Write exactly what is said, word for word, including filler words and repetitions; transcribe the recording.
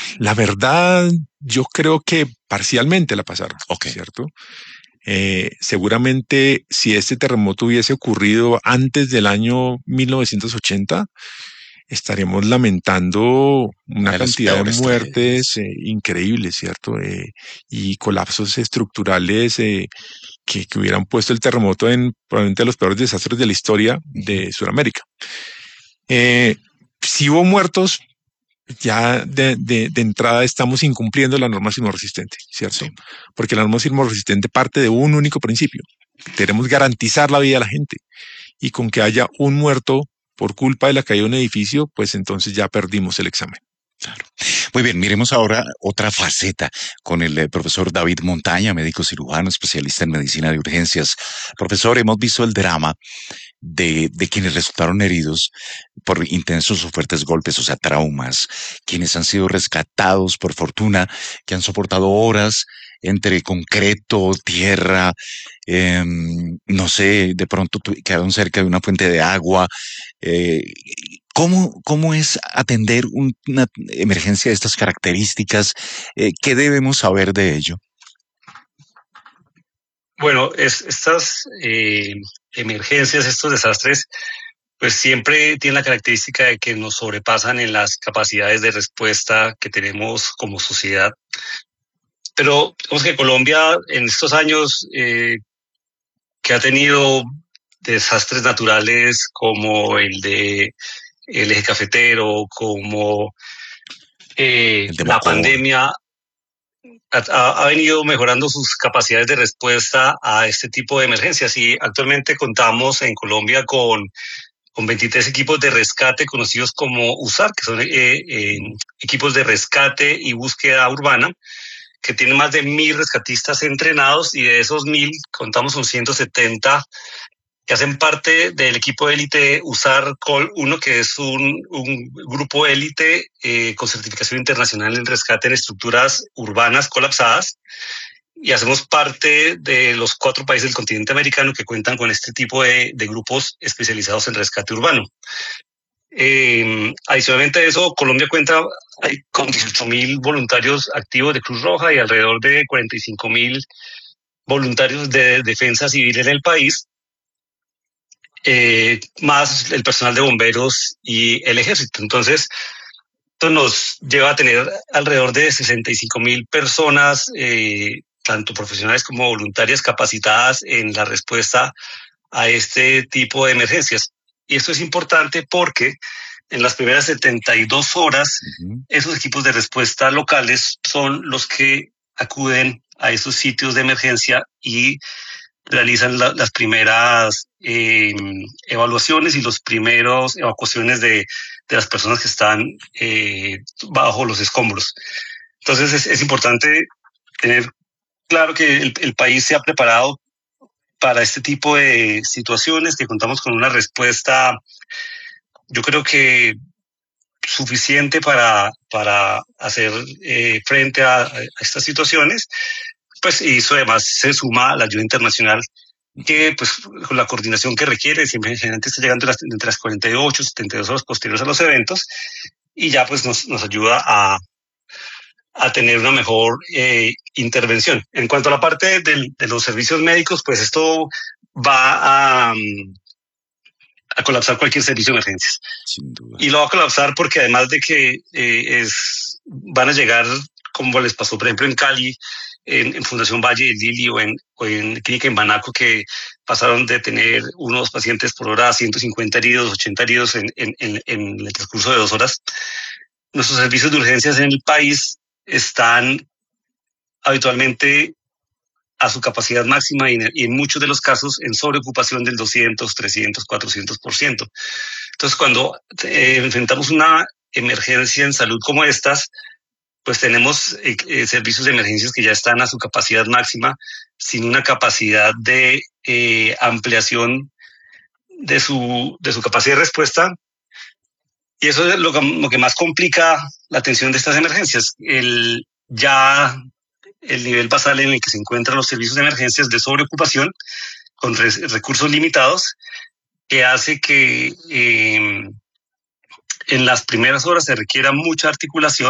La verdad, yo creo que parcialmente la pasaron, Ok. ¿cierto? Eh, seguramente si este terremoto hubiese ocurrido antes del año mil novecientos ochenta, estaríamos lamentando Una una de las cantidad de peores muertes tragedias. eh, increíbles, ¿cierto? Eh, y colapsos estructurales eh, que, que hubieran puesto el terremoto en probablemente los peores desastres de la historia Ujú. de Sudamérica. Eh, si hubo muertos, ya de, de, de, entrada estamos incumpliendo la norma sismo resistente, Sí. ¿cierto? Porque la norma sismo resistente parte de un único principio. Queremos garantizar la vida de la gente. Y con que haya un muerto por culpa de la caída de un edificio, pues entonces ya perdimos el examen. Claro. Muy bien, miremos ahora otra faceta con el eh, profesor David Montaña, médico cirujano, especialista en medicina de urgencias. Profesor, hemos visto el drama de, de quienes resultaron heridos por intensos o fuertes golpes, o sea, traumas, quienes han sido rescatados por fortuna, que han soportado horas entre concreto, tierra, eh, no sé, de pronto quedaron cerca de una fuente de agua. Eh, ¿Cómo, ¿Cómo es atender un, una emergencia de estas características? Eh, ¿Qué debemos saber de ello? Bueno, es, estas eh, emergencias, estos desastres, pues siempre tienen la característica de que nos sobrepasan en las capacidades de respuesta que tenemos como sociedad. Pero digamos que Colombia en estos años eh, que ha tenido desastres naturales como el de el eje cafetero, como eh, El de la Mocoa. pandemia, ha, ha venido mejorando sus capacidades de respuesta a este tipo de emergencias y actualmente contamos en Colombia con, con veintitrés equipos de rescate conocidos como USAR, que son eh, eh, equipos de rescate y búsqueda urbana, que tienen más de mil rescatistas entrenados y de esos mil contamos con ciento setenta que hacen parte del equipo élite USAR Col uno, que es un, un grupo élite eh, con certificación internacional en rescate en estructuras urbanas colapsadas. Y hacemos parte de los cuatro países del continente americano que cuentan con este tipo de, de grupos especializados en rescate urbano. Eh, adicionalmente a eso, Colombia cuenta hay, con dieciocho mil voluntarios activos de Cruz Roja y alrededor de cuarenta y cinco mil voluntarios de defensa civil en el país. Eh, más el personal de bomberos y el ejército. Entonces, esto nos lleva a tener alrededor de sesenta y cinco mil personas, eh, tanto profesionales como voluntarias, capacitadas en la respuesta a este tipo de emergencias. Y esto es importante porque en las primeras setenta y dos horas, uh-huh, esos equipos de respuesta locales son los que acuden a esos sitios de emergencia y realizan la, las primeras eh, evaluaciones y los primeros evacuaciones de, de las personas que están eh, bajo los escombros. Entonces es, es importante tener claro que el, el país se ha preparado para este tipo de situaciones, que contamos con una respuesta, yo creo que suficiente para, para hacer eh, frente a, a estas situaciones. Pues y eso además se suma a la ayuda internacional que pues con la coordinación que requiere, siempre generalmente está llegando las, entre las cuarenta y ocho y setenta y dos horas posteriores a los eventos y ya pues nos, nos ayuda a, a tener una mejor eh, intervención. En cuanto a la parte del, de los servicios médicos, pues esto va a, a colapsar cualquier servicio de emergencias. Sin duda. Y lo va a colapsar porque además de que eh, es, van a llegar, como les pasó por ejemplo en Cali, en, en Fundación Valle del Lili o en, o en Clínica en Banaco, que pasaron de tener unos pacientes por hora a ciento cincuenta heridos, ochenta heridos en, en, en, en el transcurso de dos horas. Nuestros servicios de urgencias en el país están habitualmente a su capacidad máxima y en, y en muchos de los casos en sobreocupación del doscientos, trescientos, cuatrocientos por ciento. Entonces, cuando eh, enfrentamos una emergencia en salud como estas, pues tenemos eh, eh, servicios de emergencias que ya están a su capacidad máxima, sin una capacidad de eh, ampliación de su, de su capacidad de respuesta. Y eso es lo que, lo que más complica la atención de estas emergencias. El, ya el nivel basal en el que se encuentran los servicios de emergencias de sobreocupación, con re, recursos limitados, que hace que eh, en las primeras horas se requiera mucha articulación